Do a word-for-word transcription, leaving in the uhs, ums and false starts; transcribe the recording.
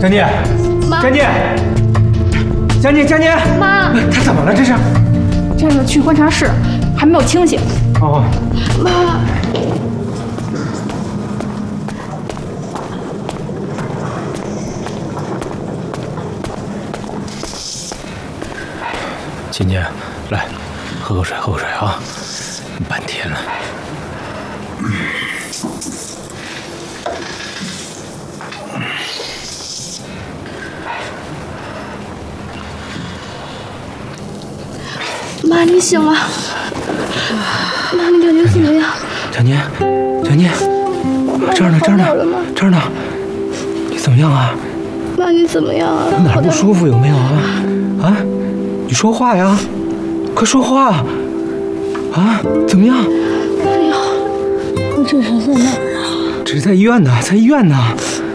佳妮， 妈， 佳妮，佳妮，佳妮， 妈， 他怎么了？这是？ 这个去观察室，还没有清醒。 哦， 妈， 琴琴，来，喝口水，喝口水啊！半天了。 妈，你醒了。妈，你感觉怎么样？ 佳妮，佳妮，这儿呢，这儿呢，这儿呢，你怎么样啊？ 妈，你怎么样啊？ 哪儿不舒服有没有啊？啊，你说话呀，快说话！啊，怎么样？ 哎呀，我这是在哪儿啊？ 这是在医院呢，在医院呢。